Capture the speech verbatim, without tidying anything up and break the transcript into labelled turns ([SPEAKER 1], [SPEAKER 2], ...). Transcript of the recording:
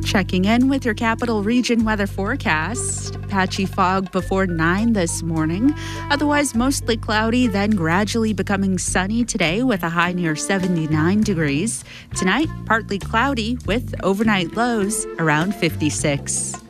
[SPEAKER 1] Checking in with your Capital Region weather forecast. Patchy fog before nine this morning. Otherwise mostly cloudy, then gradually becoming sunny today with a high near seventy-nine degrees. Tonight, partly cloudy with overnight lows around fifty-six.